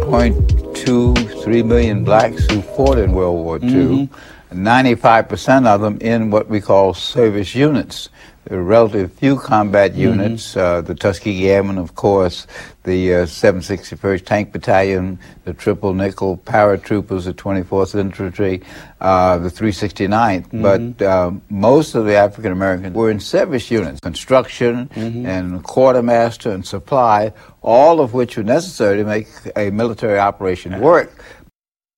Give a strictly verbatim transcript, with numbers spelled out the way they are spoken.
point two three million blacks who fought in World War Two. Mm-hmm. ninety-five percent of them in what we call service units. There were relatively few combat units, mm-hmm. uh, the Tuskegee Airmen, of course, the uh, seven sixty-first Tank Battalion, the Triple Nickel Paratroopers, the twenty-fourth Infantry, uh, the three sixty-ninth. Mm-hmm. But uh, most of the African Americans were in service units, construction mm-hmm. and quartermaster and supply, all of which were necessary to make a military operation work.